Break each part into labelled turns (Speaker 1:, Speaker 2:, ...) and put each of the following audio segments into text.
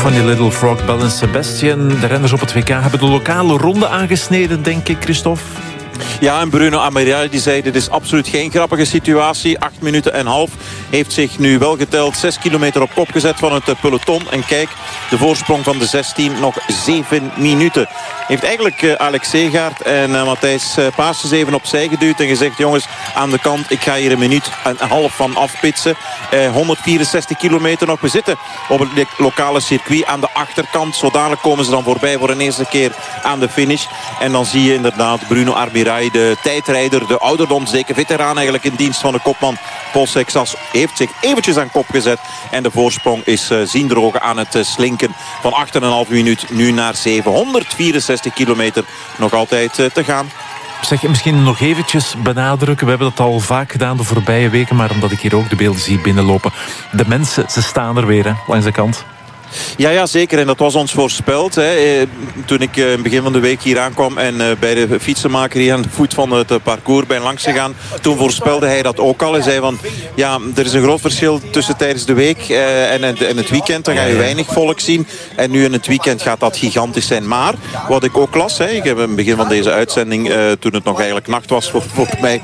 Speaker 1: Funny Little Frog, Belle en Sebastian. De renners op het WK hebben de lokale ronde aangesneden, denk ik, Christophe.
Speaker 2: Ja, en Bruno Amirail die zei, dit is absoluut geen grappige situatie. 8 minuten en half. Heeft zich nu wel geteld 6 kilometer op kop gezet van het peloton. En kijk, de voorsprong van de 16 nog 7 minuten. Heeft eigenlijk Alex Segaert en Matthijs Paasjes even opzij geduwd en gezegd, jongens, aan de kant, ik ga hier 1,5 minuut van afpitsen. 164 kilometer nog. We zitten op het lokale circuit aan de achterkant. Zo dadelijk komen ze dan voorbij voor een eerste keer aan de finish. En dan zie je inderdaad Bruno Armirail, de tijdrijder, de ouderdomsdeken veteraan eigenlijk in dienst van de kopman Paul Sexas, heeft zich eventjes aan kop gezet. En de voorsprong is zien drogen aan het slinken van 8,5 minuut nu naar 764 kilometer. Nog altijd te gaan.
Speaker 1: Zeg, misschien nog eventjes benadrukken. We hebben dat al vaak gedaan de voorbije weken, maar omdat ik hier ook de beelden zie binnenlopen. De mensen, ze staan er weer, hè, langs de kant.
Speaker 2: Ja, zeker. En dat was ons voorspeld. Hè. Toen ik in het begin van de week hier aankwam en bij de fietsenmaker hier aan de voet van het parcours ben langs gegaan, toen voorspelde hij dat ook al. Hij zei van, ja, er is een groot verschil tussen tijdens de week en het weekend. Dan ga je weinig volk zien. En nu in het weekend gaat dat gigantisch zijn. Maar, wat ik ook las, ik heb in het begin van deze uitzending, toen het nog eigenlijk nacht was voor mij,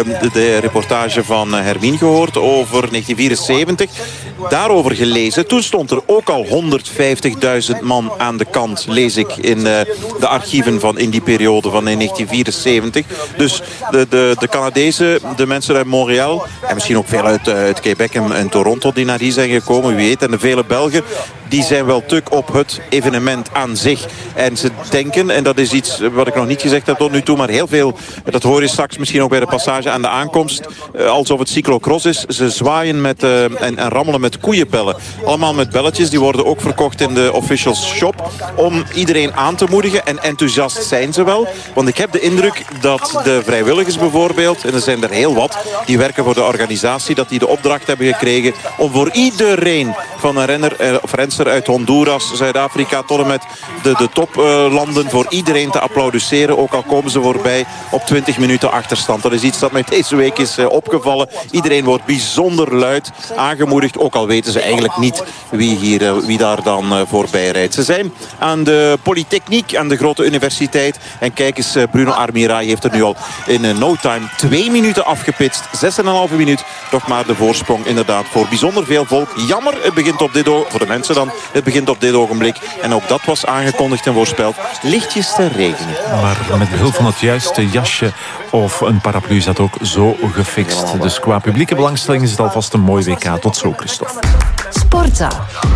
Speaker 2: de reportage van Hermine gehoord over 1974. Daarover gelezen. Toen stond er ook al 150.000 man aan de kant, lees ik in de archieven van in die periode van 1974. Dus de Canadezen, de mensen uit Montreal en misschien ook veel uit Quebec en Toronto die naar hier zijn gekomen, wie weet. En de vele Belgen, die zijn wel tuk op het evenement aan zich. En ze denken, en dat is iets wat ik nog niet gezegd heb tot nu toe, maar heel veel, dat hoor je straks misschien ook bij de passage aan de aankomst, alsof het cyclocross is. Ze zwaaien en rammelen met koeienbellen. Allemaal met belletjes, die worden ook verkocht in de officials shop om iedereen aan te moedigen. En enthousiast zijn ze wel. Want ik heb de indruk dat de vrijwilligers bijvoorbeeld, en er zijn er heel wat, die werken voor de organisatie, dat die de opdracht hebben gekregen om voor iedereen van een renner of renster uit Honduras, Zuid-Afrika tot en met de toplanden, voor iedereen te applaudisseren. Ook al komen ze voorbij op 20 minuten achterstand. Dat is iets dat mij deze week is opgevallen. Iedereen wordt bijzonder luid aangemoedigd. Ook al weten ze eigenlijk niet wie daar dan voorbij rijdt. Ze zijn aan de Polytechniek, aan de grote universiteit. En kijk eens, Bruno Armirail heeft er nu al in no time 2 minuten afgepitst. 6,5 minuut. Toch maar de voorsprong inderdaad voor bijzonder veel volk. Jammer, het begint op dit voor de mensen dan. Het begint op dit ogenblik. En ook dat was aangekondigd en voorspeld. Lichtjes te regenen.
Speaker 1: Maar met behulp van het juiste jasje of een paraplu is dat ook zo gefixt. Dus qua publieke belangstelling is het alvast een mooi WK. Tot zo, Christophe.
Speaker 3: Sportza.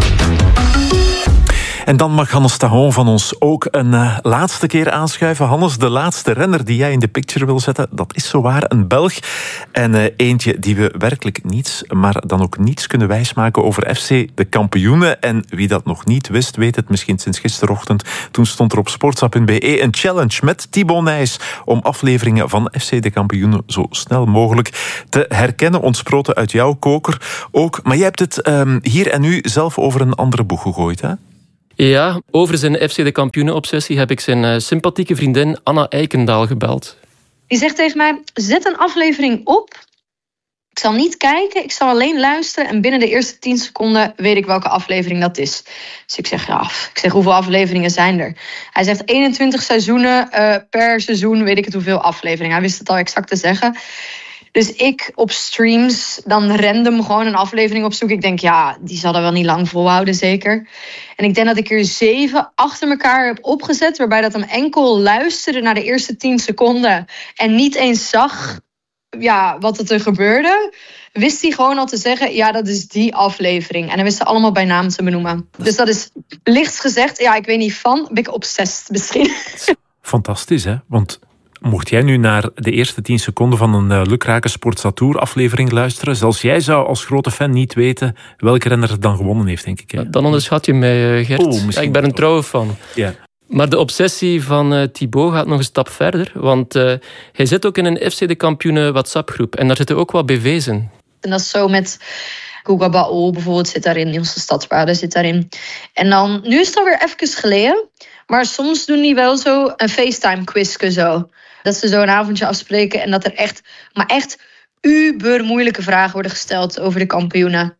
Speaker 1: En dan mag Hannes Tahon van ons ook een laatste keer aanschuiven. Hannes, de laatste renner die jij in de picture wil zetten, dat is zowaar een Belg. En eentje die we werkelijk niets, maar dan ook niets kunnen wijsmaken over FC de Kampioenen. En wie dat nog niet wist, weet het misschien sinds gisterochtend. Toen stond er op sportza.be een challenge met Thibaut Nys om afleveringen van FC de Kampioenen zo snel mogelijk te herkennen. Ontsproten uit jouw koker ook. Maar jij hebt het hier en nu zelf over een andere boeg gegooid, hè?
Speaker 4: Ja, over zijn FC de Kampioenen-obsessie heb ik zijn sympathieke vriendin Anna Eikendaal gebeld.
Speaker 5: Die zegt tegen mij, zet een aflevering op. Ik zal niet kijken, ik zal alleen luisteren. En binnen de eerste 10 seconden weet ik welke aflevering dat is. Dus ik zeg, hoeveel afleveringen zijn er? Hij zegt 21 seizoenen per seizoen, weet ik het hoeveel afleveringen. Hij wist het al exact te zeggen. Dus ik op streams dan random gewoon een aflevering opzoek. Ik denk, ja, die zal er wel niet lang volhouden, zeker. En ik denk dat ik er 7 achter elkaar heb opgezet, waarbij dat hem enkel luisterde naar de eerste 10 seconden en niet eens zag wat er gebeurde. Wist hij gewoon al te zeggen, ja, dat is die aflevering. En hij wist ze allemaal bij naam te benoemen. Dus dat is lichts gezegd, ja, ik weet niet van, ben ik obsessed misschien.
Speaker 1: Fantastisch, hè? Want mocht jij nu naar de eerste 10 seconden van een lukrake Sportza Tour aflevering luisteren, zelfs jij zou als grote fan niet weten welke renner het dan gewonnen heeft, denk ik. Hè?
Speaker 4: Dan onderschat je mij, Gert. Ik ben een trouwe fan.
Speaker 1: Ja.
Speaker 4: Maar de obsessie van Thibaut gaat nog een stap verder. Want hij zit ook in een FC de Kampioenen WhatsApp-groep. En daar zitten ook wat BV's in.
Speaker 5: En dat is zo met Guga Baol bijvoorbeeld zit daarin. Niels Stadspaarden zit daarin. En dan, nu is het alweer even geleden. Maar soms doen die wel zo een FaceTime-quizje zo. Dat ze zo een avondje afspreken en dat er echt uber moeilijke vragen worden gesteld over de kampioenen.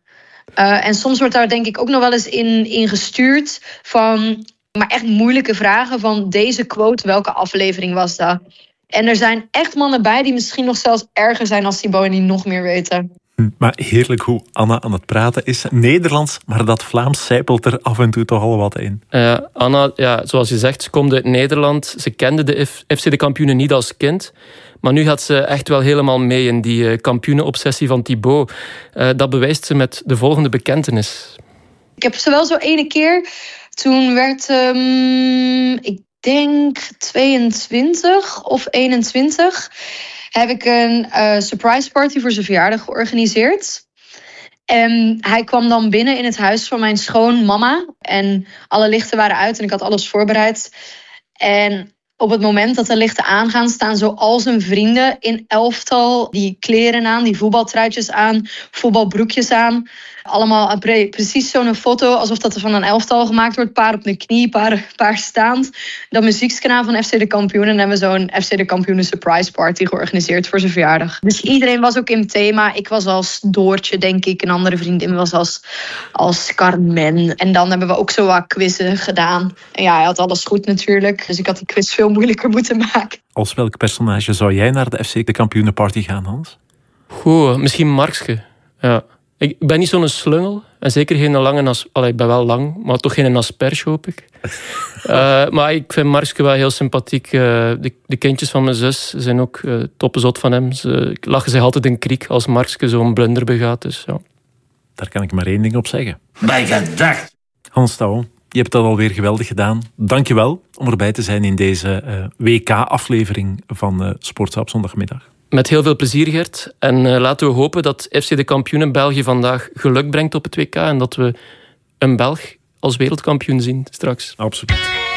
Speaker 5: En soms wordt daar denk ik ook nog wel eens in gestuurd van... maar echt moeilijke vragen van deze quote, welke aflevering was dat? En er zijn echt mannen bij die misschien nog zelfs erger zijn als Thibaut en die nog meer weten.
Speaker 1: Maar heerlijk hoe Anna aan het praten is. Nederlands, maar dat Vlaams sijpelt er af en toe toch al wat in.
Speaker 4: Anna, zoals je zegt, ze komt uit Nederland. Ze kende de FC de Kampioenen niet als kind. Maar nu gaat ze echt wel helemaal mee in die kampioenenobsessie van Thibaut. Dat bewijst ze met de volgende bekentenis.
Speaker 5: Ik heb ze wel zo ene keer... Toen werd, ik denk 22 of 21... heb ik een surprise party voor zijn verjaardag georganiseerd. En hij kwam dan binnen in het huis van mijn schoonmama. En alle lichten waren uit en ik had alles voorbereid. En op het moment dat de lichten aangaan, staan zo al zijn vrienden in elftal die kleren aan, die voetbaltruitjes aan, voetbalbroekjes aan. Allemaal precies zo'n foto, alsof dat er van een elftal gemaakt wordt. Paar op de knie, paar staand. Dat muziekskanaal van FC de Kampioenen. En hebben we zo'n FC de Kampioenen surprise party georganiseerd voor zijn verjaardag. Dus iedereen was ook in het thema. Ik was als Doortje, denk ik. Een andere vriendin was als Carmen. En dan hebben we ook zo wat quizzen gedaan. En ja, hij had alles goed natuurlijk. Dus ik had die quiz veel moeilijker moeten maken.
Speaker 1: Als welk personage zou jij naar de FC de Kampioenen party gaan, Hans?
Speaker 4: Goed, misschien Markske. Ja. Ik ben niet zo'n slungel. En zeker geen lange... ik ben wel lang, maar toch geen asperge, hoop ik. Maar ik vind Markske wel heel sympathiek. De kindjes van mijn zus zijn ook toppenzot van hem. Ze lachen zich altijd in kriek als Markske zo'n blunder begaat. Dus, ja.
Speaker 1: Daar kan ik maar één ding op zeggen.
Speaker 3: Bij gedacht.
Speaker 1: Hans Touw, je hebt dat alweer geweldig gedaan. Dank je wel om erbij te zijn in deze WK-aflevering van Sportza op zondagmiddag.
Speaker 4: Met heel veel plezier, Gert. En laten we hopen dat FC de Kampioenen België vandaag geluk brengt op het WK en dat we een Belg als wereldkampioen zien straks.
Speaker 1: Absoluut.